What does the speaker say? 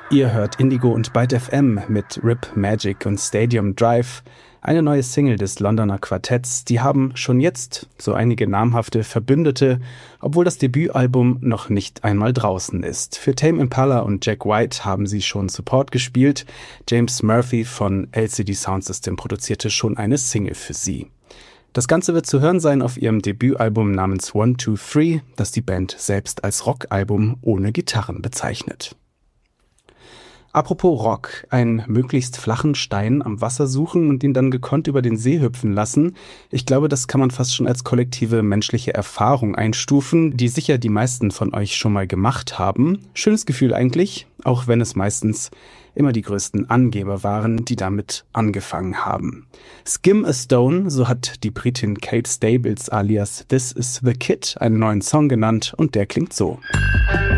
Ihr hört Indigo und Byte FM mit Rip, Magic und Stadium Drive, eine neue Single des Londoner Quartetts. Die haben schon jetzt so einige namhafte Verbündete, obwohl das Debütalbum noch nicht einmal draußen ist. Für Tame Impala und Jack White haben sie schon Support gespielt. James Murphy von LCD Soundsystem produzierte schon eine Single für sie. Das Ganze wird zu hören sein auf ihrem Debütalbum namens 1, 2, 3, das die Band selbst als Rockalbum ohne Gitarren bezeichnet. Apropos Rock, einen möglichst flachen Stein am Wasser suchen und ihn dann gekonnt über den See hüpfen lassen. Ich glaube, das kann man fast schon als kollektive menschliche Erfahrung einstufen, die sicher die meisten von euch schon mal gemacht haben. Schönes Gefühl eigentlich, auch wenn es meistens immer die größten Angeber waren, die damit angefangen haben. Skim a Stone, so hat die Britin Kate Stables alias This Is The Kid einen neuen Song genannt und der klingt so.